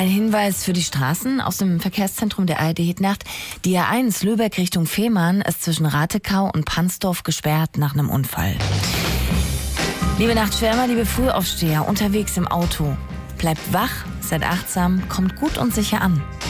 Ein Hinweis für die Straßen aus dem Verkehrszentrum der ARD-Hitnacht. Die A1 Lübeck Richtung Fehmarn ist zwischen Ratekau und Pansdorf gesperrt nach einem Unfall. Liebe Nachtschwärmer, liebe Frühaufsteher, unterwegs im Auto. Bleibt wach, seid achtsam, kommt gut und sicher an.